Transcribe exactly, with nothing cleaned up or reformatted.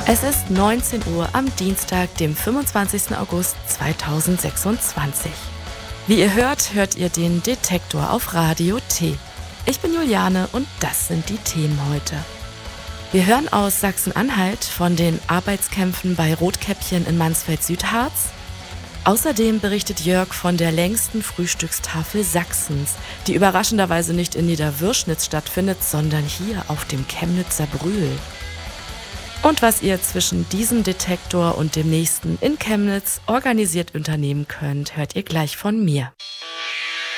Es ist neunzehn Uhr am Dienstag, dem fünfundzwanzigsten August zweitausendsechsundzwanzig. Wie ihr hört, hört ihr den Detektor auf Radio T. Ich bin Juliane und das sind die Themen heute. Wir hören aus Sachsen-Anhalt von den Arbeitskämpfen bei Rotkäppchen in Mansfeld-Südharz. Außerdem berichtet Jörg von der längsten Frühstückstafel Sachsens, die überraschenderweise nicht in Niederwürschnitz stattfindet, sondern hier auf dem Chemnitzer Brühl. Und was ihr zwischen diesem Detektor und dem nächsten in Chemnitz organisiert unternehmen könnt, hört ihr gleich von mir.